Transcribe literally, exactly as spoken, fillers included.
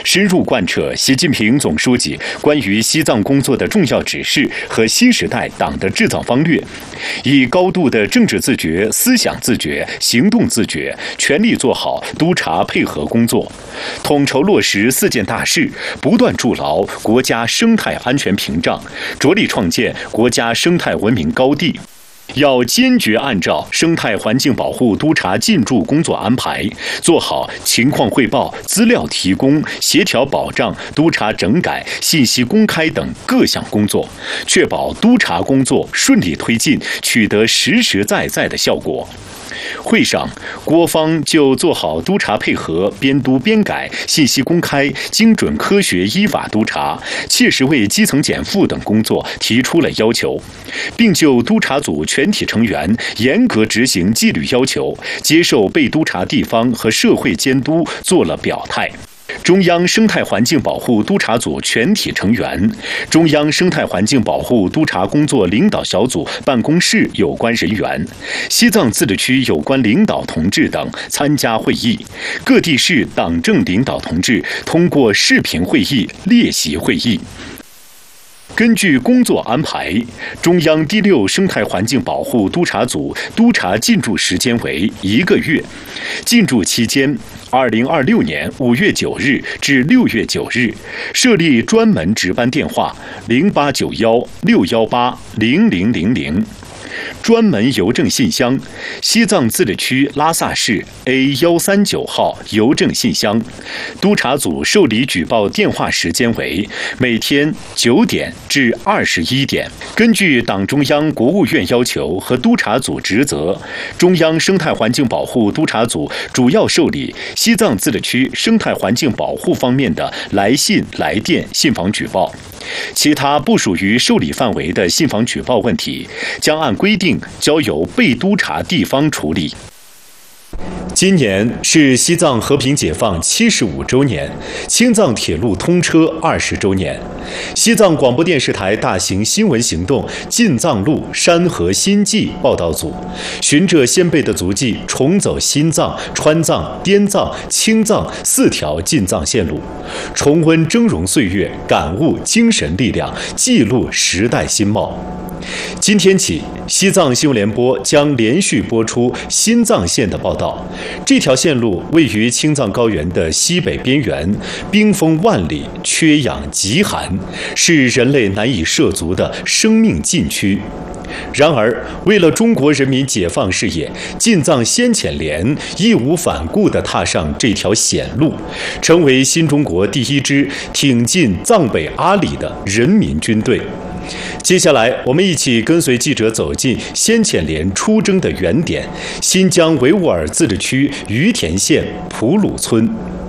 深入贯彻习近平总书记关于西藏工作的重要指示和新时代党的制造方略，以高度的政治自觉、思想自觉、行动自觉，全力做好督查配合工作，统筹落实四件大事，不断筑牢国家生态安全屏障，着力创建国家生态文明高地。要坚决按照生态环境保护督查进驻工作安排，做好情况汇报、资料提供、协调保障、督查整改、信息公开等各项工作，确保督查工作顺利推进，取得实实在在的效果。会上，郭方就做好督查配合、边督边改、信息公开、精准科学依法督查、切实为基层减负等工作提出了要求，并就督查组全体成员严格执行纪律要求、接受被督查地方和社会监督做了表态。中央生态环境保护督查组全体成员、中央生态环境保护督查工作领导小组办公室有关人员、西藏自治区有关领导同志等参加会议，各地市党政领导同志通过视频会议列席会议。根据工作安排，中央第六生态环境保护督查组督查进驻时间为一个月，进驻期间二零二六年五月九日至六月九日，设立专门值班电话零八九幺六幺八零零零零。专门邮政信箱：西藏自治区拉萨市 A 一三九号邮政信箱。督查组受理举报电话时间为每天九点至二十一点。根据党中央、国务院要求和督查组职责，中央生态环境保护督查组主要受理西藏自治区生态环境保护方面的来信、来电、信访举报。其他不属于受理范围的信访举报问题，将按规定交由被督查地方处理。今年是西藏和平解放七十五周年，青藏铁路通车二十周年。西藏广播电视台大型新闻行动进藏路山河新纪报道组，循着先辈的足迹，重走新藏、川藏、滇藏、青藏四条进藏线路，重温峥嵘岁月，感悟精神力量，记录时代新貌。今天起，西藏新闻联播将连续播出新藏线的报道。这条线路位于青藏高原的西北边缘，冰封万里，缺氧极寒，是人类难以涉足的生命禁区。然而，为了中国人民解放事业，进藏先遣连义无反顾地踏上这条险路，成为新中国第一支挺进藏北阿里的人民军队。接下来，我们一起跟随记者走进先遣连出征的原点——新疆维吾尔自治区于田县普鲁村。